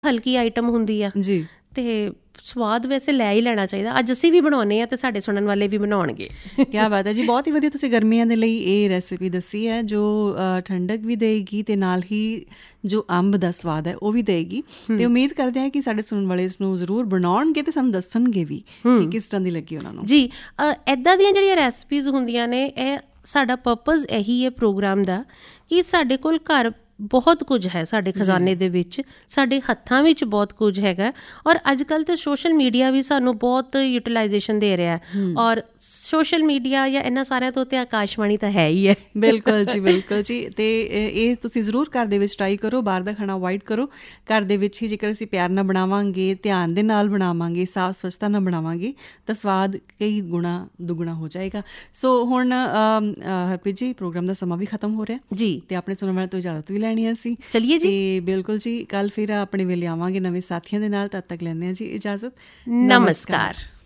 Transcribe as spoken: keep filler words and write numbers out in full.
ਹਲਕੀ ਆਈਟਮ ਹੁੰਦੀ ਆ ਜੀ ਤੇ ਸਵਾਦ ਵੈਸੇ ਲੈ ਹੀ ਲੈਣਾ ਚਾਹੀਦਾ। ਅੱਜ ਅਸੀਂ ਵੀ ਬਣਾਉਂਦੇ ਹਾਂ ਤੇ ਸਾਡੇ ਸੁਣਨ ਵਾਲੇ ਵੀ ਬਣਾਉਣਗੇ। ਕਿਆ ਬਾਤ ਹੈ ਜੀ, ਬਹੁਤ ਹੀ ਵਧੀਆ ਤੁਸੀਂ ਗਰਮੀਆਂ ਦੇ ਲਈ ਇਹ ਰੈਸਿਪੀ ਦੱਸੀ ਹੈ ਜੋ ਠੰਡਕ ਵੀ ਦੇਗੀ ਤੇ ਨਾਲ ਹੀ ਜੋ ਅੰਬ ਦਾ ਸਵਾਦ ਹੈ ਉਹ ਵੀ ਦੇਗੀ। ਤੇ ਉਮੀਦ ਕਰਦੇ ਹਾਂ ਕਿ ਸਾਡੇ ਸੁਣਨ ਵਾਲੇ ਇਸ ਨੂੰ ਜ਼ਰੂਰ ਬਣਾਉਣਗੇ ਤੇ ਸਾਨੂੰ ਦੱਸਣਗੇ ਵੀ ਕਿ ਕਿਸ ਤਰ੍ਹਾਂ ਦੀ ਲੱਗੀ ਉਹਨਾਂ ਨੂੰ। ਜੀ ਇੱਦਾਂ ਦੀਆਂ ਜਿਹੜੀਆਂ ਰੈਸਪੀਜ਼ ਹੁੰਦੀਆਂ ਨੇ, ਇਹ ਸਾਡਾ ਪਰਪਸ ਇਹੀ ਹੈ ਪ੍ਰੋਗਰਾਮ ਦਾ ਕਿ ਸਾਡੇ ਕੋਲ ਘਰ ਬਹੁਤ ਕੁਝ ਹੈ, ਸਾਡੇ ਖਜ਼ਾਨੇ ਦੇ ਵਿੱਚ, ਸਾਡੇ ਹੱਥਾਂ ਵਿੱਚ ਬਹੁਤ ਕੁਝ ਹੈਗਾ। ਔਰ ਅੱਜ ਕੱਲ੍ਹ ਤਾਂ ਸੋਸ਼ਲ ਮੀਡੀਆ ਵੀ ਸਾਨੂੰ ਬਹੁਤ ਯੂਟੀਲਾਈਜੇਸ਼ਨ ਦੇ ਰਿਹਾ ਹੈ। ਔਰ ਸੋਸ਼ਲ ਮੀਡੀਆ ਜਾਂ ਇਹਨਾਂ ਸਾਰਿਆਂ ਤੋਂ ਤੇ ਆਕਾਸ਼ਵਾਣੀ ਤਾਂ ਹੈ ਹੀ ਹੈ। ਬਿਲਕੁਲ ਜੀ, ਬਿਲਕੁਲ ਜੀ। ਅਤੇ ਇਹ ਤੁਸੀਂ ਜ਼ਰੂਰ ਘਰ ਦੇ ਵਿੱਚ ਟਰਾਈ ਕਰੋ, ਬਾਹਰ ਦਾ ਖਾਣਾ ਅਵੋਇਡ ਕਰੋ। ਘਰ ਦੇ ਵਿੱਚ ਹੀ ਜੇਕਰ ਅਸੀਂ ਪਿਆਰ ਨਾਲ ਬਣਾਵਾਂਗੇ, ਧਿਆਨ ਦੇ ਨਾਲ ਬਣਾਵਾਂਗੇ, ਸਾਫ਼ ਸਵੱਛਤਾ ਨਾਲ ਬਣਾਵਾਂਗੇ ਤਾਂ ਸਵਾਦ ਕਈ ਗੁਣਾ ਦੁੱਗਣਾ ਹੋ ਜਾਏਗਾ। ਸੋ ਹੁਣ ਹਰਪ੍ਰੀਤ ਜੀ, ਪ੍ਰੋਗਰਾਮ ਦਾ ਸਮਾਂ ਵੀ ਖਤਮ ਹੋ ਰਿਹਾ ਜੀ ਅਤੇ ਆਪਣੇ ਸੁਣਨ ਵਾਲੇ ਤੋਂ ਇਜਾਜ਼ਤ ਵੀ ਲੈਣੀ ਅਸੀਂ। ਚਲੀਏ ਜੀ। ਤੇ ਬਿਲਕੁਲ ਜੀ, ਕੱਲ੍ਹ ਫਿਰ ਆਪਣੇ ਵੇਲੇ ਆਵਾਂਗੇ ਨਵੇਂ ਸਾਥੀਆਂ ਦੇ ਨਾਲ। ਤਦ ਤੱਕ ਲੈਂਦੇ ਹਾਂ ਜੀ ਇਜਾਜ਼ਤ। ਨਮਸਕਾਰ।